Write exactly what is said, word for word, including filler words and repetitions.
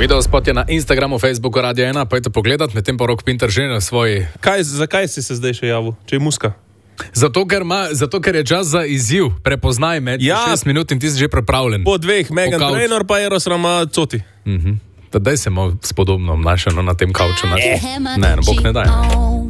Video spot je na Instagramu, Facebooku, Radio ena, pojďte pogledat, medtem pa Rok Pinter že na svoj... Kaj, zakaj si se zdaj še javil, če je muska? Zato ker, ma, zato, ker je čas za izziv, prepoznaj med Ja. šest minut in ti si že pripravljen. Po dveh, Megan kavču. Trainor pa Eros Ramazzotti. Mhm. Daj se malo spodobno obnašano na tem kavču. Ne, ne, Bog ne daj.